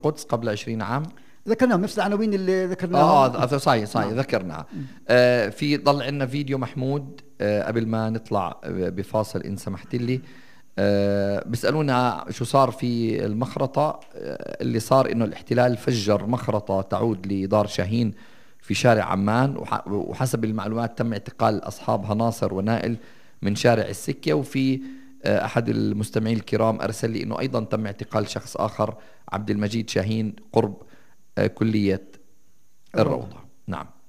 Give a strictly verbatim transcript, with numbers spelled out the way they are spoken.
القدس قبل عشرين عام. ذكرناهم نفس العناوين اللي ذكرناها. اه اه صحيح صحيح نعم. ذكرناها. آه في ضل عندنا فيديو محمود آه قبل ما نطلع بفاصل إن سمحت لي. آه بيسألونا شو صار في المخرطة. آه اللي صار إنه الاحتلال فجر مخرطة تعود لدار شاهين في شارع عمان، وحسب المعلومات تم اعتقال أصحابها ناصر ونائل من شارع السكة. وفي آه أحد المستمعين الكرام أرسل لي إنه أيضا تم اعتقال شخص آخر عبد المجيد شاهين قرب آه كلية الروضة. نعم.